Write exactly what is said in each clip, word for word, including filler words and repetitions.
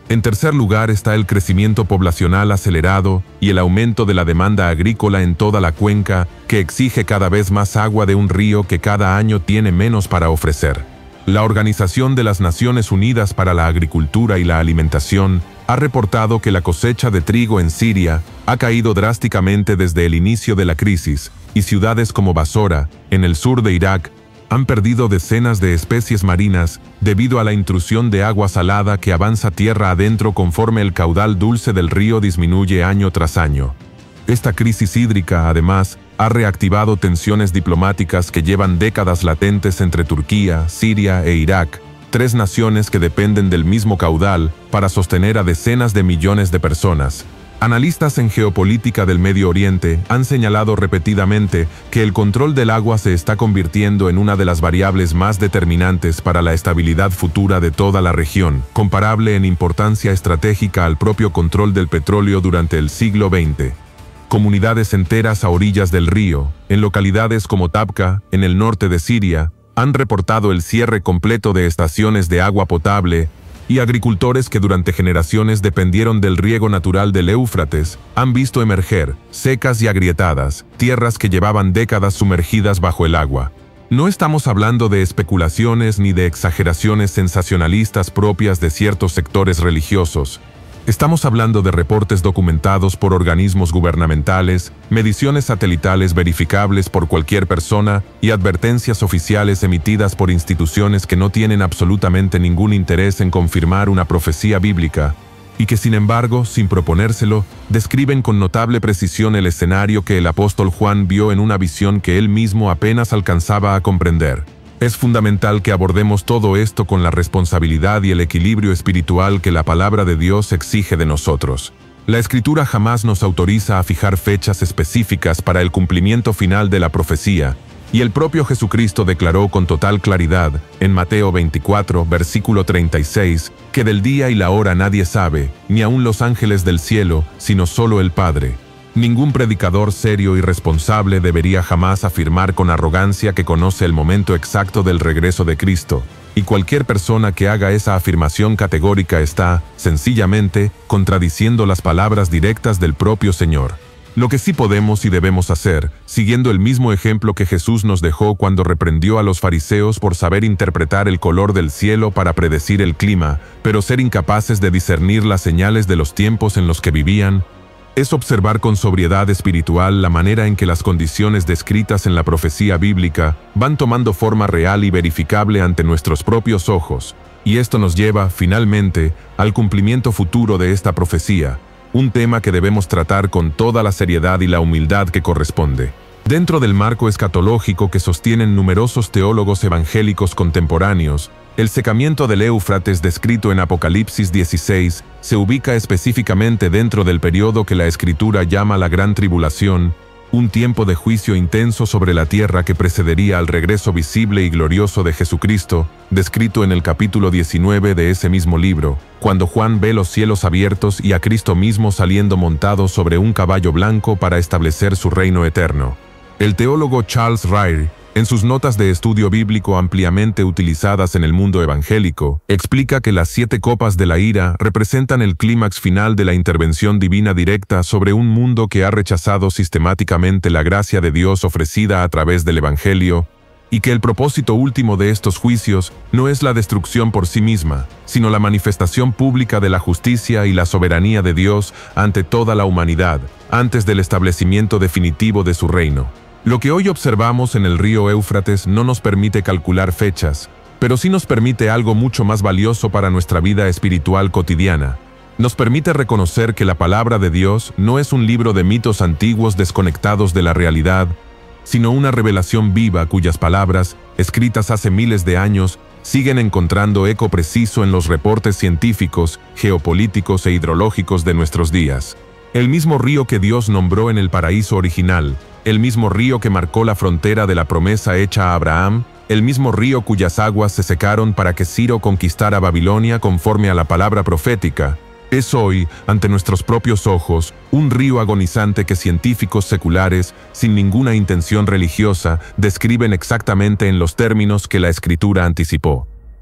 En tercer lugar está el crecimiento poblacional acelerado y el aumento de la demanda agrícola en toda la cuenca, que exige cada vez más agua de un río que cada año tiene menos para ofrecer. La Organización de las Naciones Unidas para la Agricultura y la Alimentación ha reportado que la cosecha de trigo en Siria ha caído drásticamente desde el inicio de la crisis, y ciudades como Basora, en el sur de Irak, han perdido decenas de especies marinas debido a la intrusión de agua salada que avanza tierra adentro conforme el caudal dulce del río disminuye año tras año. Esta crisis hídrica, además, ha reactivado tensiones diplomáticas que llevan décadas latentes entre Turquía, Siria e Irak, tres naciones que dependen del mismo caudal para sostener a decenas de millones de personas. Analistas en geopolítica del Medio Oriente han señalado repetidamente que el control del agua se está convirtiendo en una de las variables más determinantes para la estabilidad futura de toda la región, comparable en importancia estratégica al propio control del petróleo durante el siglo veinte. Comunidades enteras a orillas del río, en localidades como Tabqa, en el norte de Siria, han reportado el cierre completo de estaciones de agua potable, y agricultores que durante generaciones dependieron del riego natural del Éufrates han visto emerger, secas y agrietadas, tierras que llevaban décadas sumergidas bajo el agua. No estamos hablando de especulaciones ni de exageraciones sensacionalistas propias de ciertos sectores religiosos. Estamos hablando de reportes documentados por organismos gubernamentales, mediciones satelitales verificables por cualquier persona y advertencias oficiales emitidas por instituciones que no tienen absolutamente ningún interés en confirmar una profecía bíblica, y que sin embargo, sin proponérselo, describen con notable precisión el escenario que el apóstol Juan vio en una visión que él mismo apenas alcanzaba a comprender. Es fundamental que abordemos todo esto con la responsabilidad y el equilibrio espiritual que la palabra de Dios exige de nosotros. La Escritura jamás nos autoriza a fijar fechas específicas para el cumplimiento final de la profecía, y el propio Jesucristo declaró con total claridad, en Mateo veinticuatro, versículo treinta y seis, que del día y la hora nadie sabe, ni aun los ángeles del cielo, sino solo el Padre. Ningún predicador serio y responsable debería jamás afirmar con arrogancia que conoce el momento exacto del regreso de Cristo, y cualquier persona que haga esa afirmación categórica está, sencillamente, contradiciendo las palabras directas del propio Señor. Lo que sí podemos y debemos hacer, siguiendo el mismo ejemplo que Jesús nos dejó cuando reprendió a los fariseos por saber interpretar el color del cielo para predecir el clima, pero ser incapaces de discernir las señales de los tiempos en los que vivían, es observar con sobriedad espiritual la manera en que las condiciones descritas en la profecía bíblica van tomando forma real y verificable ante nuestros propios ojos, y esto nos lleva, finalmente, al cumplimiento futuro de esta profecía, un tema que debemos tratar con toda la seriedad y la humildad que corresponde. Dentro del marco escatológico que sostienen numerosos teólogos evangélicos contemporáneos, el secamiento del Éufrates descrito en Apocalipsis dieciséis se ubica específicamente dentro del periodo que la Escritura llama la Gran Tribulación, un tiempo de juicio intenso sobre la tierra que precedería al regreso visible y glorioso de Jesucristo, descrito en el capítulo diecinueve de ese mismo libro, cuando Juan ve los cielos abiertos y a Cristo mismo saliendo montado sobre un caballo blanco para establecer su reino eterno. El teólogo Charles Ryrie, en sus notas de estudio bíblico ampliamente utilizadas en el mundo evangélico, explica que las siete copas de la ira representan el clímax final de la intervención divina directa sobre un mundo que ha rechazado sistemáticamente la gracia de Dios ofrecida a través del Evangelio, y que el propósito último de estos juicios no es la destrucción por sí misma, sino la manifestación pública de la justicia y la soberanía de Dios ante toda la humanidad, antes del establecimiento definitivo de su reino. Lo que hoy observamos en el río Éufrates no nos permite calcular fechas, pero sí nos permite algo mucho más valioso para nuestra vida espiritual cotidiana. Nos permite reconocer que la palabra de Dios no es un libro de mitos antiguos desconectados de la realidad, sino una revelación viva cuyas palabras, escritas hace miles de años, siguen encontrando eco preciso en los reportes científicos, geopolíticos e hidrológicos de nuestros días. El mismo río que Dios nombró en el paraíso original, el mismo río que marcó la frontera de la promesa hecha a Abraham, el mismo río cuyas aguas se secaron para que Ciro conquistara Babilonia conforme a la palabra profética, es hoy, ante nuestros propios ojos, un río agonizante que científicos seculares, sin ninguna intención religiosa, describen exactamente en los términos que la Escritura anticipó.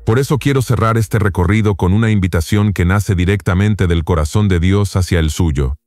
Por eso quiero cerrar este recorrido con una invitación que nace directamente del corazón de Dios hacia el suyo.